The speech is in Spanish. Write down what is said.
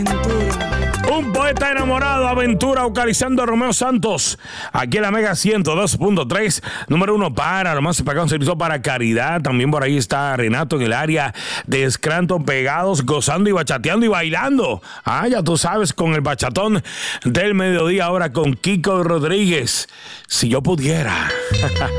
Un poeta enamorado, aventura, vocalizando a Romeo Santos. Aquí en la Mega 102.3, número 1 para Romance Pagán, servicio para Caridad. También por ahí está Renato en el área de Scranton, pegados, gozando y bachateando y bailando. Ya tú sabes, con el bachatón del mediodía, ahora con Kiko Rodríguez. Si yo pudiera.